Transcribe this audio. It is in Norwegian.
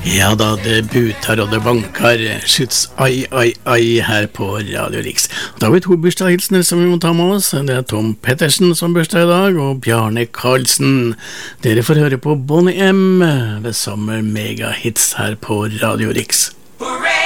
Ja da, det butar og det banker, skyts ai ai ai her på Radio Riks. Da har vi to bursdagshilsener som vi må ta med oss. Det er Tom Pettersen som bursdag i dag, og Bjarne Karlsen. Dere får høre på Bonnie M. ved Summer Mega Hits her på Radio Riks.